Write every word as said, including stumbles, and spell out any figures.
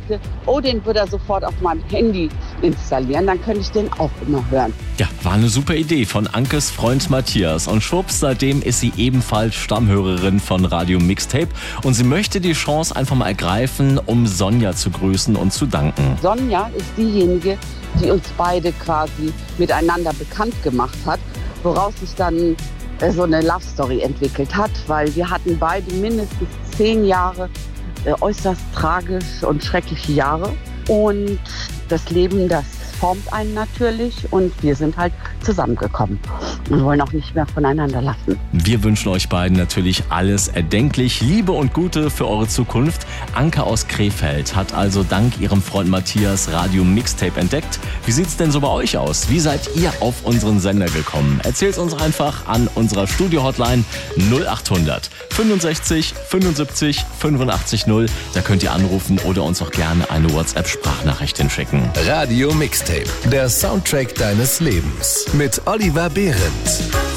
sagte, oh, den würde er sofort auf meinem Handy installieren, dann könnte ich den auch immer hören. Ja, war eine super Idee von Ankes Freund Matthias. Und schwupps, seitdem ist sie ebenfalls Stammhörerin von Radio Mixtape. Und sie möchte die Chance einfach mal ergreifen, um Sonja zu grüßen und zu danken. Sonja ist diejenige, die uns beide quasi miteinander bekannt gemacht hat, woraus sich dann äh, so eine Love Story entwickelt hat, weil wir hatten beide mindestens zehn Jahre äh, äußerst tragisch und schreckliche Jahre. Und das Leben, das formt einen natürlich und wir sind halt zusammengekommen und wollen auch nicht mehr voneinander lassen. Wir wünschen euch beiden natürlich alles erdenklich, Liebe und Gute für eure Zukunft. Anke aus Krefeld hat also dank ihrem Freund Matthias Radio Mixtape entdeckt. Wie sieht's denn so bei euch aus? Wie seid ihr auf unseren Sender gekommen? Erzählt uns einfach an unserer Studio-Hotline null acht hundert fünfundsechzig fünfundsiebzig fünfundachtzig null. Da könnt ihr anrufen oder uns auch gerne eine WhatsApp-Sprachnachricht hinschicken. Radio Mixtape, der Soundtrack deines Lebens mit Oliver Behrendt.